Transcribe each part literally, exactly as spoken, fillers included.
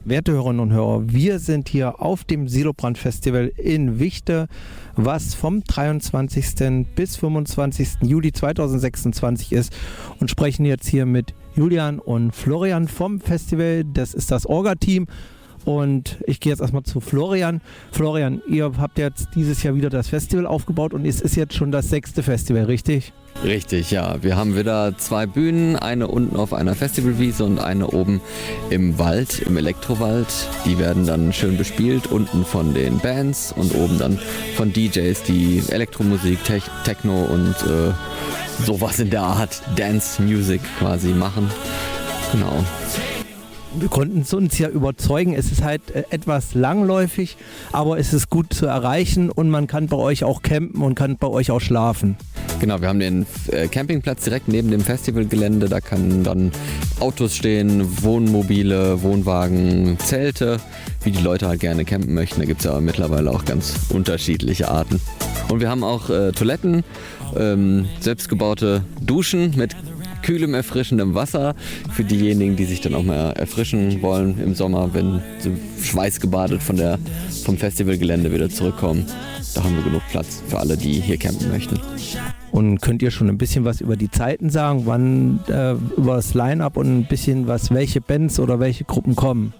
Werte Hörerinnen und Hörer, wir sind hier auf dem Silobrand Festival in Wichte, was vom dreiundzwanzigsten bis fünfundzwanzigsten Juli zweitausendsechsundzwanzig ist, und sprechen jetzt hier mit Julian und Florian vom Festival. Das ist das Orga-Team. Und ich gehe jetzt erstmal zu Florian. Florian, ihr habt jetzt dieses Jahr wieder das Festival aufgebaut und es ist jetzt schon das sechste Festival, richtig? Richtig, ja. Wir haben wieder zwei Bühnen, eine unten auf einer Festivalwiese und eine oben im Wald, im Elektrowald. Die werden dann schön bespielt, unten von den Bands und oben dann von D Js, die Elektromusik, Te- Techno und äh, sowas in der Art, Dance Music quasi machen. Genau. Wir konnten es uns ja überzeugen, es ist halt äh, etwas langläufig, aber es ist gut zu erreichen und man kann bei euch auch campen und kann bei euch auch schlafen. Genau, wir haben den äh, Campingplatz direkt neben dem Festivalgelände, da kann dann Autos stehen, Wohnmobile, Wohnwagen, Zelte, wie die Leute halt gerne campen möchten. Da gibt es ja mittlerweile auch ganz unterschiedliche Arten. Und wir haben auch äh, Toiletten, ähm, selbstgebaute Duschen mit kühlem, erfrischendem Wasser für diejenigen, die sich dann auch mal erfrischen wollen im Sommer, wenn sie schweißgebadet von der, vom Festivalgelände wieder zurückkommen. Da haben wir genug Platz für alle, die hier campen möchten. Und könnt ihr schon ein bisschen was über die Zeiten sagen, wann äh, über das Line-Up und ein bisschen was, welche Bands oder welche Gruppen kommen?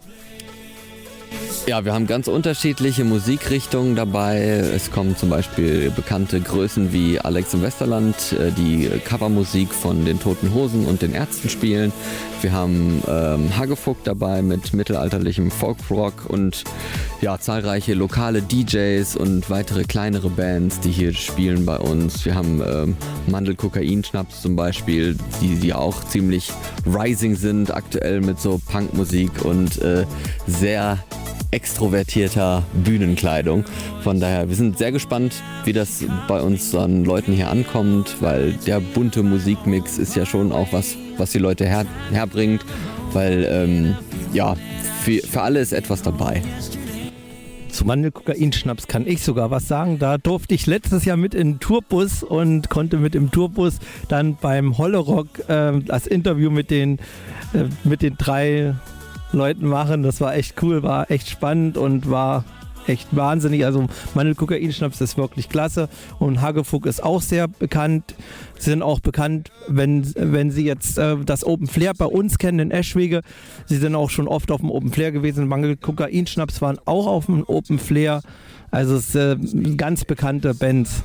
Ja, wir haben ganz unterschiedliche Musikrichtungen dabei. Es kommen zum Beispiel bekannte Größen wie Alex im Westerland, die Covermusik von den Toten Hosen und den Ärzten spielen. Wir haben ähm, Hagefuck dabei mit mittelalterlichem Folkrock und ja, zahlreiche lokale D Js und weitere kleinere Bands, die hier spielen bei uns. Wir haben ähm, Mandel-Kokain-Schnaps zum Beispiel, die, die auch ziemlich rising sind aktuell mit so Punkmusik und äh, sehr extrovertierter Bühnenkleidung. Von daher, wir sind sehr gespannt, wie das bei uns an Leuten hier ankommt, weil der bunte Musikmix ist ja schon auch was, was die Leute her, herbringt, weil ähm, ja, für, für alle ist etwas dabei. Zu Mandel-Kokain-Schnaps kann ich sogar was sagen. Da durfte ich letztes Jahr mit in den Tourbus und konnte mit im Tourbus dann beim Hollerock äh, das Interview mit den, äh, mit den drei Leuten machen. Das war echt cool, war echt spannend und war echt wahnsinnig. Also Mandel-Kokain-Schnaps ist wirklich klasse und Hagefuck ist auch sehr bekannt. Sie sind auch bekannt, wenn, wenn Sie jetzt äh, das Open Flair bei uns kennen in Eschwege. Sie sind auch schon oft auf dem Open Flair gewesen. Mandel-Kokain-Schnaps waren auch auf dem Open Flair. Also es sind äh, ganz bekannte Bands.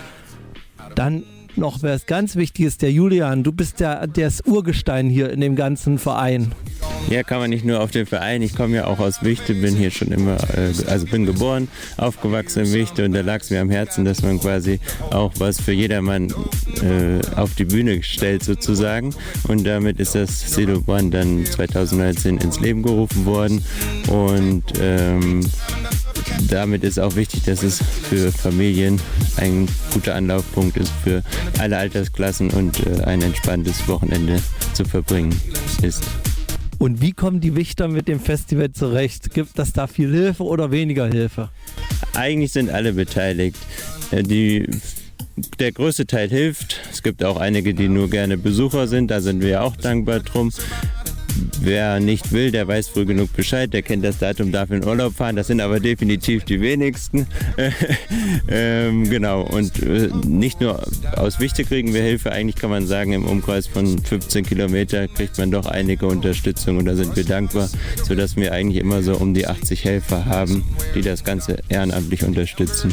Dann noch was ganz Wichtiges, der Julian, du bist der, das Urgestein hier in dem ganzen Verein. Ja, kann man nicht nur auf den Verein, ich komme ja auch aus Wichte, bin hier schon immer, also bin geboren, aufgewachsen in Wichte und da lag es mir am Herzen, dass man quasi auch was für jedermann äh, auf die Bühne stellt sozusagen, und damit ist das Silobrand dann zweitausendneunzehn ins Leben gerufen worden und ähm, damit ist auch wichtig, dass es für Familien ein guter Anlaufpunkt ist, für alle Altersklassen und äh, ein entspanntes Wochenende zu verbringen ist. Und wie kommen die Wichter mit dem Festival zurecht? Gibt es da viel Hilfe oder weniger Hilfe? Eigentlich sind alle beteiligt. Die, der größte Teil hilft. Es gibt auch einige, die nur gerne Besucher sind. Da sind wir auch dankbar drum. Wer nicht will, der weiß früh genug Bescheid, der kennt das Datum, darf in Urlaub fahren. Das sind aber definitiv die wenigsten. ähm, genau, und äh, nicht nur aus Wichte kriegen wir Hilfe, eigentlich kann man sagen, im Umkreis von fünfzehn Kilometer kriegt man doch einige Unterstützung und da sind wir dankbar, sodass wir eigentlich immer so um die achtzig Helfer haben, die das Ganze ehrenamtlich unterstützen.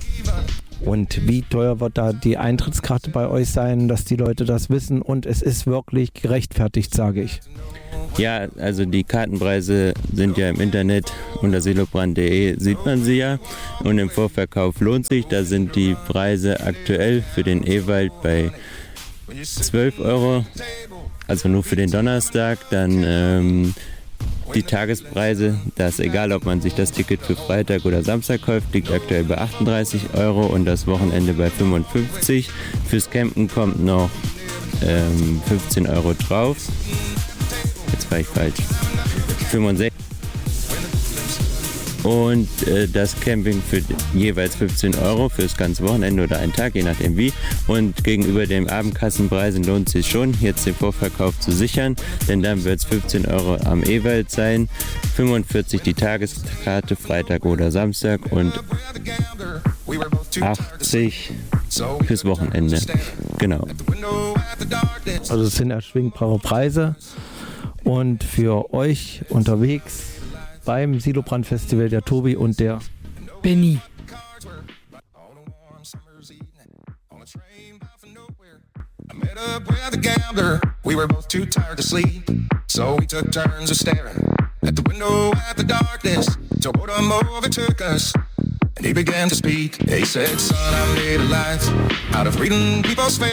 Und wie teuer wird da die Eintrittskarte bei euch sein, dass die Leute das wissen, und es ist wirklich gerechtfertigt, sage ich. Ja, also die Kartenpreise sind ja im Internet unter silobrand punkt de, sieht man sie ja, und im Vorverkauf lohnt sich, da sind die Preise aktuell für den Ewald bei zwölf Euro, also nur für den Donnerstag, dann ähm, die Tagespreise, das ist egal, ob man sich das Ticket für Freitag oder Samstag kauft, liegt aktuell bei achtunddreißig Euro und das Wochenende bei fünfundfünfzig. Fürs Campen kommt noch ähm, fünfzehn Euro drauf. Jetzt war ich falsch. fünfundsechzig. Und äh, das Camping für jeweils fünfzehn Euro fürs ganze Wochenende oder einen Tag, je nachdem wie. Und gegenüber den Abendkassenpreisen lohnt es sich schon, jetzt den Vorverkauf zu sichern, denn dann wird es fünfzehn Euro am Ewald sein, fünfundvierzig die Tageskarte, Freitag oder Samstag und achtzig fürs Wochenende. Genau. Also es sind erschwingbare Preise und für euch unterwegs beim Silobrand Festival der Tobi und der Benny. I met up with a gambler, we were both too tired to sleep, so we took turns of staring at the window at the darkness, till boredom overtook us, and he began to speak. He said, son, I made a life out of reading people's faces.